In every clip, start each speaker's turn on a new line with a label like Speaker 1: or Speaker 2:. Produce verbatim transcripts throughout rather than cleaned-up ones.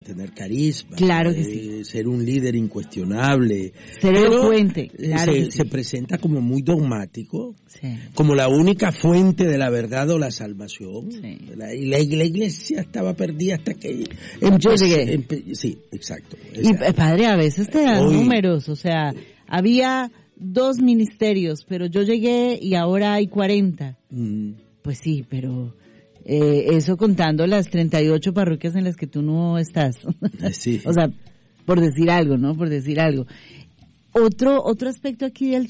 Speaker 1: tener carisma,
Speaker 2: claro que
Speaker 1: eh,
Speaker 2: sí.
Speaker 1: ser un líder incuestionable,
Speaker 2: ser elocuente, claro
Speaker 1: se,
Speaker 2: que sí.
Speaker 1: se presenta como muy dogmático,
Speaker 2: sí.
Speaker 1: como la única fuente de la verdad o la salvación.
Speaker 2: Sí.
Speaker 1: La, y la, la iglesia estaba perdida hasta que
Speaker 2: yo llegué.
Speaker 1: Empe, sí, exacto.
Speaker 2: Y sea, padre, a veces te dan hoy, números, o sea, había dos ministerios, pero yo llegué y ahora hay cuarenta. Mm. Pues sí, pero eh, eso contando las treinta y ocho parroquias en las que tú no estás.
Speaker 1: Sí.
Speaker 2: O sea, por decir algo, ¿no? Por decir algo. Otro otro aspecto aquí del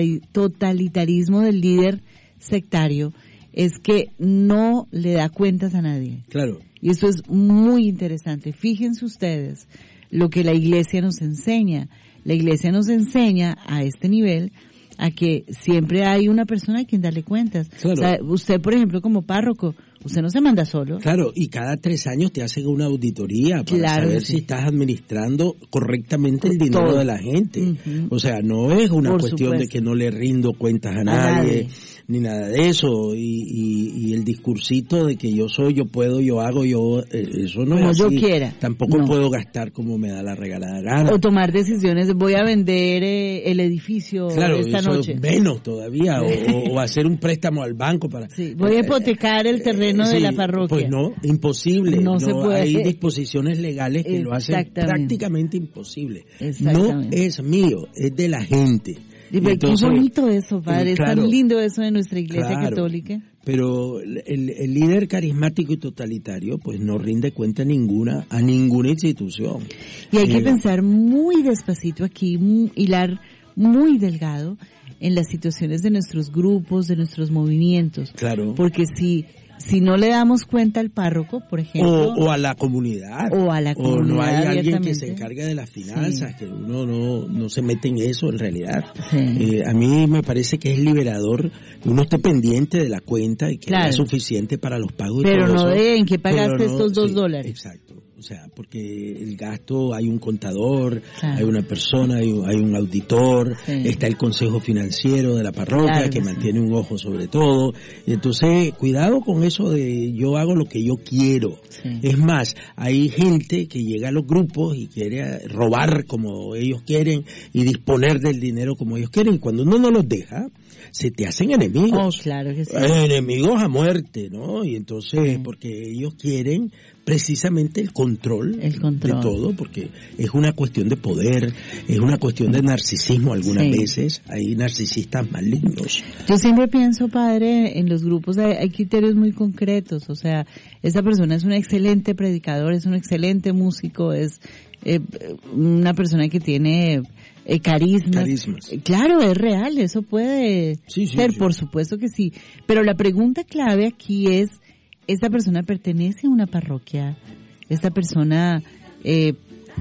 Speaker 2: totalitarismo del líder sectario es que no le da cuentas a nadie.
Speaker 1: Claro.
Speaker 2: Y eso es muy interesante. Fíjense ustedes lo que la iglesia nos enseña. La iglesia nos enseña a este nivel a que siempre hay una persona a quien darle cuentas.
Speaker 1: Claro.
Speaker 2: O sea, usted, por ejemplo, como párroco, usted no se manda solo.
Speaker 1: Claro, y cada tres años te hacen una auditoría para
Speaker 2: claro
Speaker 1: saber
Speaker 2: sí.
Speaker 1: si estás administrando correctamente el dinero
Speaker 2: Todo.
Speaker 1: de la gente.
Speaker 2: Uh-huh.
Speaker 1: O sea, no es una
Speaker 2: por
Speaker 1: cuestión
Speaker 2: supuesto.
Speaker 1: de que no le rindo cuentas a, a nadie, nadie, ni nada de eso. Y, y, y el discursito de que yo soy, yo puedo, yo hago, yo... Eso no
Speaker 2: como
Speaker 1: es así.
Speaker 2: yo quiera.
Speaker 1: Tampoco
Speaker 2: no.
Speaker 1: puedo gastar como me da la regalada gana.
Speaker 2: O tomar decisiones, voy a vender eh, el edificio
Speaker 1: claro,
Speaker 2: esta
Speaker 1: eso
Speaker 2: noche.
Speaker 1: menos todavía, o, o hacer un préstamo al banco para...
Speaker 2: Sí, voy a hipotecar el terreno
Speaker 1: eh,
Speaker 2: de
Speaker 1: sí,
Speaker 2: la parroquia.
Speaker 1: Pues no, imposible.
Speaker 2: No,
Speaker 1: no
Speaker 2: se puede.
Speaker 1: Hay disposiciones legales que lo hacen prácticamente imposible. No es mío, es de la gente.
Speaker 2: Y entonces, qué bonito eso, padre. Eh, claro, es tan lindo eso de nuestra iglesia
Speaker 1: claro,
Speaker 2: católica.
Speaker 1: Pero el, el líder carismático y totalitario pues no rinde cuenta ninguna a ninguna institución.
Speaker 2: Y hay eh, que pensar muy despacito aquí, muy, hilar muy delgado en las situaciones de nuestros grupos, de nuestros movimientos.
Speaker 1: Claro.
Speaker 2: Porque si si no le damos cuenta al párroco, por ejemplo,
Speaker 1: o, o a la comunidad,
Speaker 2: o a la comunidad,
Speaker 1: o no hay alguien que se encargue de las finanzas, sí. que uno no no se mete en eso en realidad.
Speaker 2: Sí.
Speaker 1: Eh, a mí me parece que es liberador que uno esté pendiente de la cuenta y que
Speaker 2: claro.
Speaker 1: sea suficiente para los pagos.
Speaker 2: Pero
Speaker 1: y todo
Speaker 2: no
Speaker 1: eso,
Speaker 2: de en qué pagaste no, estos dos
Speaker 1: sí,
Speaker 2: dólares.
Speaker 1: Exacto. O sea, porque el gasto, hay un contador,
Speaker 2: claro.
Speaker 1: hay una persona, hay un, hay un auditor, sí. está el consejo financiero de la parroquia claro que, que mantiene sí. un ojo sobre todo. Y entonces, cuidado con eso de yo hago lo que yo quiero. Sí. Es más, hay gente que llega a los grupos y quiere robar como ellos quieren y disponer del dinero como ellos quieren. Y cuando uno no los deja, se te hacen enemigos.
Speaker 2: Oh, claro que sí.
Speaker 1: Enemigos a muerte, ¿no? Y entonces, sí. porque ellos quieren precisamente el control,
Speaker 2: el control
Speaker 1: de todo, porque es una cuestión de poder, es una cuestión de narcisismo algunas sí. veces, hay narcisistas malignos.
Speaker 2: Yo siempre pienso, padre, en los grupos hay, hay criterios muy concretos, o sea, esa persona es un excelente predicador, es un excelente músico, es eh, una persona que tiene eh, carismas.
Speaker 1: carismas.
Speaker 2: Claro, es real, eso puede
Speaker 1: sí, sí,
Speaker 2: ser,
Speaker 1: sí.
Speaker 2: por supuesto que sí, pero la pregunta clave aquí es, ¿esta persona pertenece a una parroquia? ¿Esta persona eh,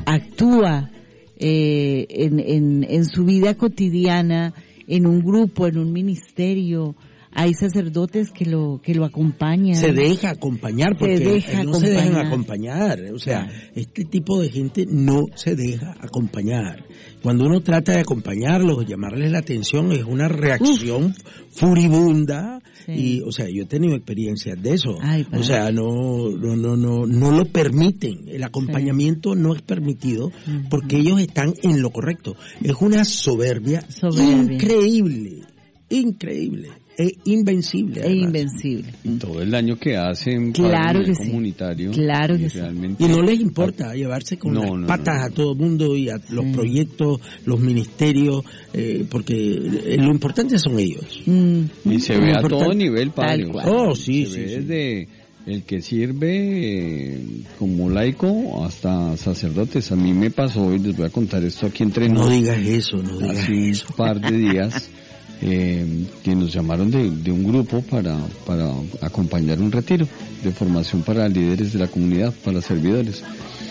Speaker 2: actúa eh, en, en, en su vida cotidiana, en un grupo, en un ministerio? ¿Hay sacerdotes que lo que lo acompañan?
Speaker 1: Se deja acompañar porque
Speaker 2: se deja
Speaker 1: no
Speaker 2: acompañar.
Speaker 1: se dejan acompañar. O sea, claro. este tipo de gente no se deja acompañar. Cuando uno trata de acompañarlos, llamarles la atención, es una reacción Uf. furibunda. Sí. Y, o sea, yo he tenido experiencias de eso.
Speaker 2: Ay,
Speaker 1: o sea, no, no, no, no, no lo permiten. El acompañamiento sí. no es permitido uh-huh. porque ellos están en lo correcto. Es una soberbia, soberbia. increíble, increíble. Es invencible.
Speaker 2: Es invencible.
Speaker 3: Y todo el daño que hacen
Speaker 2: claro
Speaker 3: para el
Speaker 2: que
Speaker 3: comunitario.
Speaker 2: Sí. Claro que
Speaker 3: y,
Speaker 2: sí.
Speaker 3: realmente
Speaker 1: y no les importa llevarse con
Speaker 3: no,
Speaker 1: las
Speaker 3: no,
Speaker 1: patas
Speaker 3: no.
Speaker 1: a todo el mundo y a los sí. proyectos, los ministerios, eh, porque lo importante son ellos.
Speaker 3: Mm. Y se ve a todo nivel, padre.
Speaker 1: Oh, sí,
Speaker 3: se
Speaker 1: sí.
Speaker 3: ve
Speaker 1: sí.
Speaker 3: desde el que sirve eh, como laico hasta sacerdotes. A mí me pasó, y les voy a contar esto aquí entre
Speaker 1: No
Speaker 3: nos,
Speaker 1: digas eso, no digas
Speaker 3: hace
Speaker 1: eso.
Speaker 3: un par de días. Eh, que nos llamaron de, de un grupo para, para acompañar un retiro de formación para líderes de la comunidad, para servidores.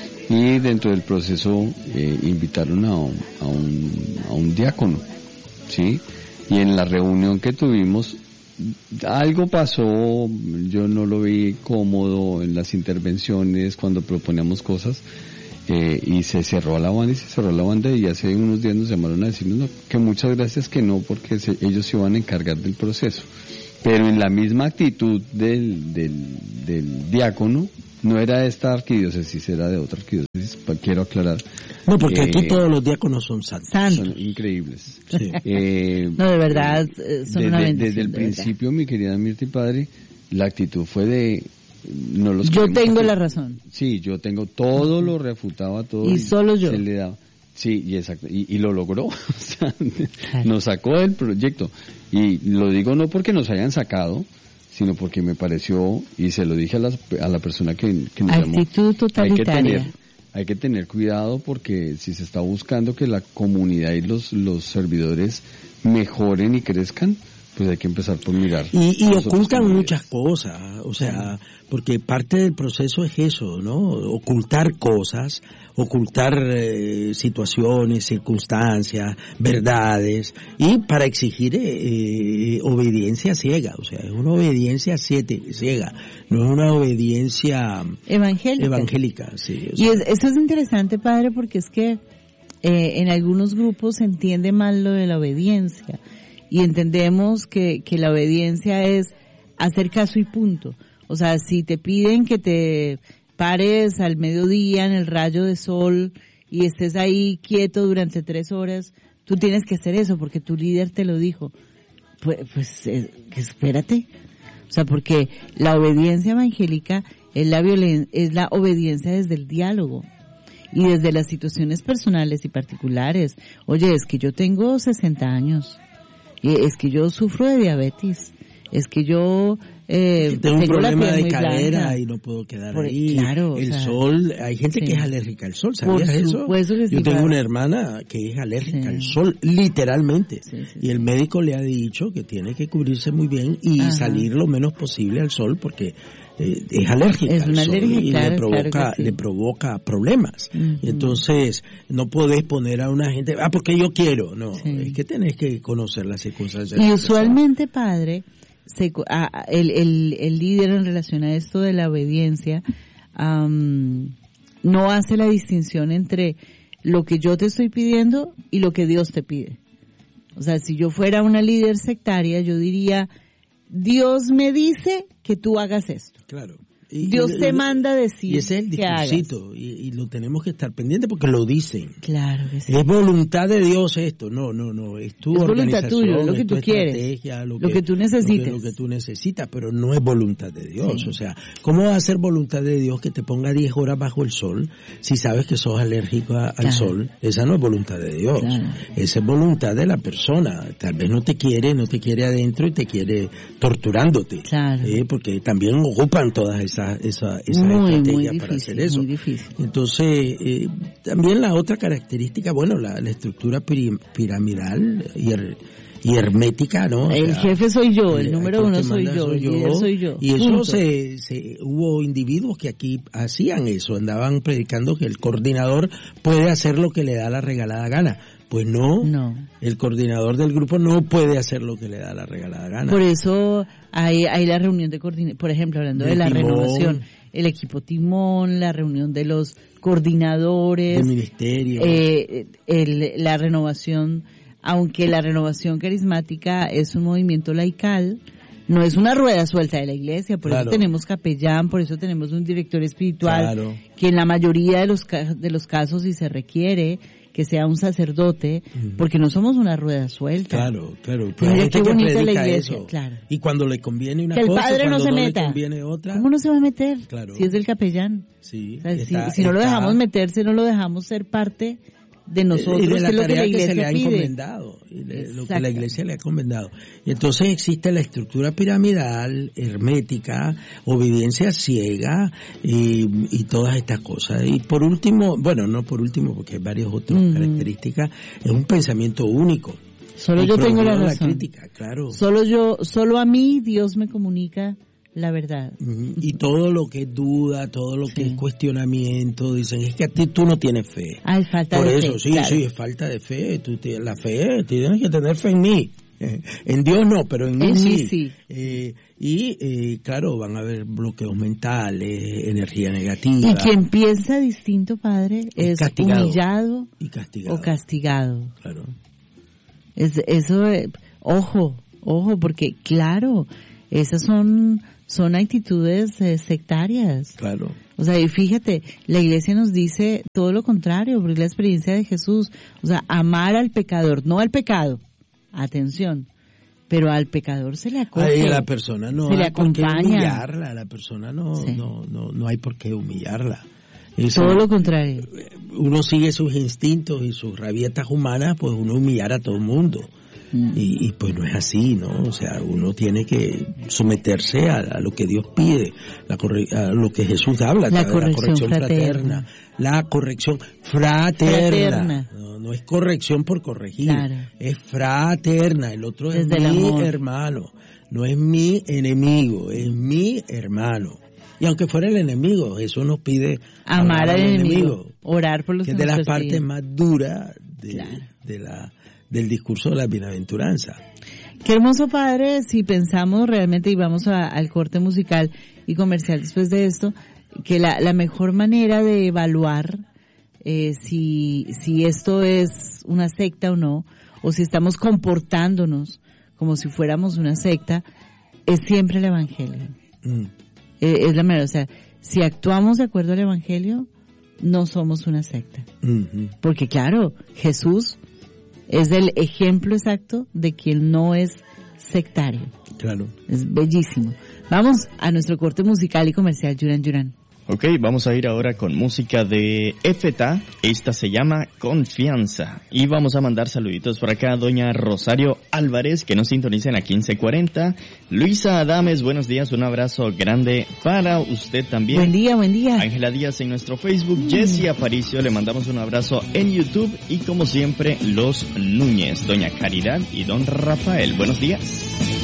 Speaker 3: Y dentro del proceso eh, invitaron a, a, un, a un diácono, ¿sí? Y en la reunión que tuvimos, algo pasó, yo no lo vi cómodo en las intervenciones cuando proponíamos cosas. Eh, y se cerró la banda y se cerró la banda y hace unos días nos llamaron a decirnos no, que muchas gracias que no porque se, ellos se iban a encargar del proceso pero en la misma actitud del, del, del diácono, no era de esta arquidiócesis, era de otra arquidiócesis, quiero aclarar.
Speaker 1: No, porque
Speaker 3: eh,
Speaker 1: aquí todos los diáconos son santos.
Speaker 3: Son increíbles.
Speaker 1: Sí.
Speaker 3: Eh,
Speaker 2: no, de verdad, eh, son
Speaker 3: desde,
Speaker 2: una bendición.
Speaker 3: Desde el principio, mi querida Mirta y Padre, la actitud fue de... No los
Speaker 2: yo tengo
Speaker 3: aquí.
Speaker 2: la razón.
Speaker 3: Sí, yo tengo todo, lo refutaba todo.
Speaker 2: Y, y solo yo.
Speaker 3: Se le daba. Sí, y exacto, y, y lo logró. O sea, nos sacó del proyecto. Y lo digo no porque nos hayan sacado, sino porque me pareció, y se lo dije a, las, a la persona que, que nos llamó.
Speaker 2: Actitud totalitaria.
Speaker 3: Hay que tener, hay que tener cuidado porque si se está buscando que la comunidad y los, los servidores mejoren y crezcan, pues hay que empezar por mirar.
Speaker 1: Y, y ocultan muchas cosas, o sea, porque parte del proceso es eso, ¿no? Ocultar cosas, ocultar eh, situaciones, circunstancias, verdades, y para exigir eh, obediencia ciega, o sea, es una obediencia siete, ciega, no es una obediencia
Speaker 2: evangélica.
Speaker 1: evangélica sí, o sea.
Speaker 2: Y es, eso es interesante, padre, porque es que eh, en algunos grupos se entiende mal lo de la obediencia. Y entendemos que, que la obediencia es hacer caso y punto. O sea, si te piden que te pares al mediodía en el rayo de sol y estés ahí quieto durante tres horas, tú tienes que hacer eso porque tu líder te lo dijo. Pues, pues eh, espérate. O sea, porque la obediencia evangélica es la violen- es la obediencia desde el diálogo. Y desde las situaciones personales y particulares. Oye, es que yo tengo sesenta años. Es que yo sufro de diabetes, es que yo eh,
Speaker 1: tengo un
Speaker 2: tengo
Speaker 1: problema
Speaker 2: la piel
Speaker 1: de
Speaker 2: muy
Speaker 1: cadera
Speaker 2: blanca.
Speaker 1: Y no puedo quedar
Speaker 2: Por,
Speaker 1: ahí.
Speaker 2: Claro,
Speaker 1: el
Speaker 2: o sea,
Speaker 1: sol, hay gente
Speaker 2: sí.
Speaker 1: que es alérgica al sol, ¿sabías
Speaker 2: Por
Speaker 1: eso?
Speaker 2: supuesto que sí,
Speaker 1: Yo tengo
Speaker 2: padre.
Speaker 1: una hermana que es alérgica
Speaker 2: Sí.
Speaker 1: al sol, literalmente,
Speaker 2: Sí, sí,
Speaker 1: y el médico le ha dicho que tiene que cubrirse muy bien y
Speaker 2: Ajá.
Speaker 1: salir lo menos posible al sol porque eh, es alérgica
Speaker 2: Es
Speaker 1: al
Speaker 2: una
Speaker 1: sol
Speaker 2: alergia,
Speaker 1: y
Speaker 2: claro,
Speaker 1: le provoca
Speaker 2: claro que sí.
Speaker 1: le provoca problemas.
Speaker 2: Uh-huh.
Speaker 1: Entonces no podés poner a una gente, ah, porque yo quiero, no,
Speaker 2: Sí.
Speaker 1: es que tenés que conocer las circunstancias.
Speaker 2: Y usualmente, padre, se, a, el, el, el líder en relación a esto de la obediencia um, no hace la distinción entre lo que yo te estoy pidiendo y lo que Dios te pide. O sea, si yo fuera una líder sectaria, yo diría, Dios me dice que tú hagas esto.
Speaker 1: Claro. Y,
Speaker 2: Dios
Speaker 1: y,
Speaker 2: te manda a decir
Speaker 1: y ese es el
Speaker 2: que hagas.
Speaker 1: discursito y, y lo tenemos que estar pendiente porque lo dicen.
Speaker 2: Claro que sí.
Speaker 1: Es voluntad de Dios esto, no, no, no, es tu
Speaker 2: Es voluntad
Speaker 1: organización,
Speaker 2: tuya, lo que
Speaker 1: es tu
Speaker 2: tú quieres,
Speaker 1: estrategia, lo,
Speaker 2: lo
Speaker 1: que,
Speaker 2: que tú necesites.
Speaker 1: Lo que, lo que tú necesitas, pero no es voluntad de Dios.
Speaker 2: Sí.
Speaker 1: O sea, ¿cómo va a ser voluntad de Dios que te ponga diez horas bajo el sol si sabes que sos alérgico a, al
Speaker 2: Claro.
Speaker 1: sol? Esa no es voluntad de Dios.
Speaker 2: Claro.
Speaker 1: Esa es voluntad de la persona. Tal vez no te quiere, no te quiere adentro y te quiere torturándote.
Speaker 2: Claro.
Speaker 1: Eh, porque también ocupan todas esas esas esas
Speaker 2: Muy,
Speaker 1: estrategias
Speaker 2: muy
Speaker 1: para
Speaker 2: difícil,
Speaker 1: hacer eso.
Speaker 2: muy difícil.
Speaker 1: Entonces, eh, también la otra característica, bueno, la, la estructura piri- piramidal y, her- y hermética, ¿no? O
Speaker 2: El
Speaker 1: sea,
Speaker 2: jefe soy yo, el
Speaker 1: eh,
Speaker 2: número
Speaker 1: aquí
Speaker 2: uno
Speaker 1: que
Speaker 2: soy
Speaker 1: manda
Speaker 2: yo, el líder soy yo.
Speaker 1: Y eso
Speaker 2: Punto.
Speaker 1: se, se, hubo individuos que aquí hacían eso, andaban predicando que el coordinador puede hacer lo que le da la regalada gana. Pues no,
Speaker 2: No.
Speaker 1: el coordinador del grupo no puede hacer lo que le da la regalada gana.
Speaker 2: Por eso hay, hay la reunión de coordinación, por ejemplo, hablando de,
Speaker 1: De
Speaker 2: la
Speaker 1: timón.
Speaker 2: renovación, el equipo timón, la reunión de los coordinadores,
Speaker 1: del ministerio.
Speaker 2: eh, el, la renovación, aunque la renovación carismática es un movimiento laical, no es una rueda suelta de la iglesia, por
Speaker 1: Claro.
Speaker 2: eso tenemos capellán, por eso tenemos un director espiritual,
Speaker 1: Claro.
Speaker 2: que en la mayoría de los, ca- de los casos, si se requiere, que sea un sacerdote,
Speaker 1: Ujú.
Speaker 2: porque no somos una rueda suelta.
Speaker 1: Claro, claro.
Speaker 2: Mira
Speaker 1: Pues hay gente
Speaker 2: qué
Speaker 1: que
Speaker 2: bonita la
Speaker 1: predica
Speaker 2: iglesia,
Speaker 1: eso.
Speaker 2: claro.
Speaker 1: Y cuando le conviene una
Speaker 2: Que el
Speaker 1: cosa,
Speaker 2: padre no
Speaker 1: cuando
Speaker 2: se
Speaker 1: no
Speaker 2: meta.
Speaker 1: le conviene otra.
Speaker 2: ¿Cómo no se va a meter?
Speaker 1: Claro.
Speaker 2: Si es del capellán.
Speaker 1: Sí,
Speaker 2: O sea, si-
Speaker 1: está-
Speaker 2: si, no lo
Speaker 1: está-
Speaker 2: dejamos meter, si no lo dejamos ser parte de nosotros,
Speaker 1: y de
Speaker 2: que
Speaker 1: la
Speaker 2: es lo que
Speaker 1: tarea
Speaker 2: la
Speaker 1: que, se le
Speaker 2: iglesia
Speaker 1: ha
Speaker 2: pide.
Speaker 1: encomendado, y de- lo que
Speaker 2: Exacto.
Speaker 1: la iglesia le ha encomendado. Y entonces existe la estructura piramidal, hermética, obediencia ciega y, y todas estas cosas. Y por último, bueno, no por último porque hay varias otras
Speaker 2: Ujú.
Speaker 1: características, es un pensamiento único.
Speaker 2: Solo
Speaker 1: Y
Speaker 2: yo tengo la
Speaker 1: prohibido
Speaker 2: razón.
Speaker 1: crítica, claro.
Speaker 2: Solo yo, solo a mí Dios me comunica la verdad.
Speaker 1: Ujú. Y todo lo que es duda, todo lo que
Speaker 2: Sí.
Speaker 1: es cuestionamiento, dicen, es que a ti tú no tienes fe.
Speaker 2: Ah, es falta
Speaker 1: Por
Speaker 2: de
Speaker 1: eso,
Speaker 2: fe,
Speaker 1: sí,
Speaker 2: claro.
Speaker 1: sí, es falta de fe. Tú tienes la fe, tienes que tener fe en mí. Eh, En Dios no, pero en mí
Speaker 2: En mí
Speaker 1: sí.
Speaker 2: sí.
Speaker 1: Eh, y, eh, claro, van a haber bloqueos mentales, energía negativa.
Speaker 2: Y quien piensa distinto, padre,
Speaker 1: Es
Speaker 2: es
Speaker 1: castigado.
Speaker 2: humillado
Speaker 1: y castigado.
Speaker 2: o castigado.
Speaker 1: Claro.
Speaker 2: Es, eso, eh, ojo, Ojo, porque claro, esas son son actitudes eh, sectarias.
Speaker 1: Claro.
Speaker 2: O sea, y fíjate, la iglesia nos dice todo lo contrario, porque es la experiencia de Jesús. O sea, amar al pecador, no al pecado. Atención. Pero al pecador se le acoge.
Speaker 1: Ahí la persona no
Speaker 2: se le
Speaker 1: hay por qué
Speaker 2: acompaña.
Speaker 1: humillarla, la persona no, sí. no, no, no hay por qué humillarla.
Speaker 2: Eso, todo lo contrario.
Speaker 1: Uno sigue sus instintos y sus rabietas humanas, pues uno humillar a todo el mundo. Mm. Y, y pues no es así, ¿no? O sea, uno tiene que someterse a, a lo que Dios pide, la corre, a lo que Jesús habla,
Speaker 2: la,
Speaker 1: la
Speaker 2: corrección,
Speaker 1: corrección fraterna. fraterna. La corrección fraterna. fraterna. No, no es corrección por corregir, claro. Es fraterna. El otro es Desde mi hermano, no es mi enemigo, es mi hermano. Y aunque fuera el enemigo, eso nos pide
Speaker 2: amar al enemigo, enemigo, orar por los
Speaker 1: que es de las partes más duras de, claro. de la del discurso de la bienaventuranza.
Speaker 2: Qué hermoso, padre, si pensamos realmente, y vamos a, al corte musical y comercial después de esto, que la, la mejor manera de evaluar eh, si, si esto es una secta o no, o si estamos comportándonos como si fuéramos una secta, es siempre el Evangelio. Mm. Eh, es la manera, o sea, si actuamos de acuerdo al Evangelio, no somos una secta. Mm-hmm. Porque claro, Jesús es el ejemplo exacto de quien no es sectario.
Speaker 1: Claro.
Speaker 2: Es bellísimo. Vamos a nuestro corte musical y comercial, Yuran Yuran.
Speaker 4: Ok, vamos a ir ahora con música de Éfeta. Esta se llama Confianza. Y vamos a mandar saluditos por acá a doña Rosario Álvarez, que nos sintonicen a quince cuarenta. Luisa Adames, buenos días, un abrazo grande para usted también.
Speaker 2: Buen día, buen día.
Speaker 4: Ángela Díaz en nuestro Facebook. Mm. Jessie Aparicio, le mandamos un abrazo en YouTube. Y como siempre, los Núñez, doña Caridad y don Rafael. Buenos días.